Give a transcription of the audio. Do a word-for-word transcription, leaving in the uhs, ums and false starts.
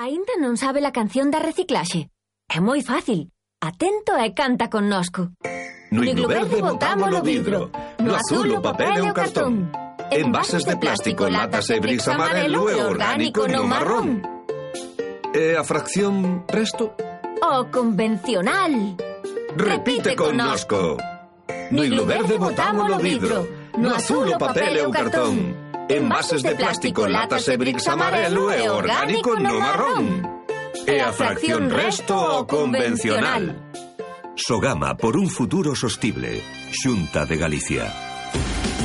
Aínda non sabe a canción da reciclaxe? É moi fácil. Atento e canta connosco. No iglo verde botámolo vidro, no azul o papel e o cartón. Envases de plástico, latas e bricks amarelo e orgánico no marrón. E a fracción resto? O convencional. Repite connosco. No iglo verde botámolo vidro, no azul o papel e o cartón. Envases de plástico, latas e bricks amarelo e orgánico no marrón. E a fracción resto o convencional. Sogama por un futuro sostible. Xunta de Galicia.